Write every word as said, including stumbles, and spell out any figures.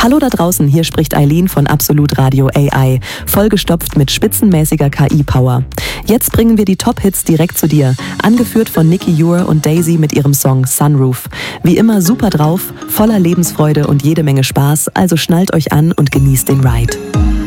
Hallo da draußen, hier spricht Eileen von Absolut Radio A I, vollgestopft mit spitzenmäßiger K I-Power. Jetzt bringen wir die Top-Hits direkt zu dir, angeführt von Nicky Ure und Daisy mit ihrem Song Sunroof. Wie immer super drauf, voller Lebensfreude und jede Menge Spaß, also schnallt euch an und genießt den Ride.